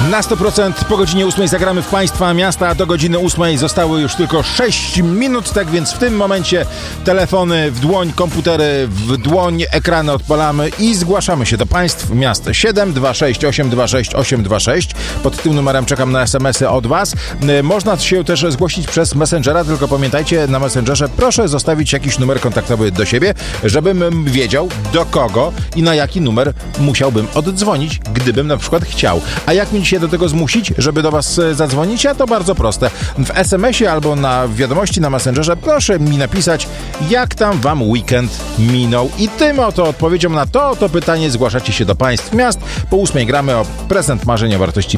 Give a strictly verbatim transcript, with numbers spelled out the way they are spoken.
Na sto procent po godzinie ósmej zagramy w Państwa miasta. Do godziny ósmej zostały już tylko sześć minut, tak więc w tym momencie telefony w dłoń, komputery w dłoń, ekrany odpalamy i zgłaszamy się do Państw miast. siedem dwa sześć osiem dwa sześć osiem dwa sześć. Pod tym numerem czekam na es em esy od Was. Można się też zgłosić przez Messengera, tylko pamiętajcie, na Messengerze proszę zostawić jakiś numer kontaktowy do siebie, żebym wiedział, do kogo i na jaki numer musiałbym oddzwonić, gdybym na przykład chciał. A jak mi się do tego zmusić, żeby do Was zadzwonić? A to bardzo proste. W es em esie albo na wiadomości na Messengerze proszę mi napisać, jak tam Wam weekend minął. I tym oto odpowiedzią na to oto pytanie zgłaszacie się do Państw miast. Po ósmej gramy o prezent marzenia wartości